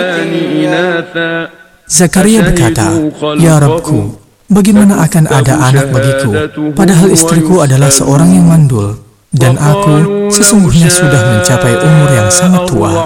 Zakaria berkata, "Ya Rabbku, bagaimana akan ada anak bagiku, padahal istriku adalah seorang yang mandul, dan aku sesungguhnya sudah mencapai umur yang sangat tua."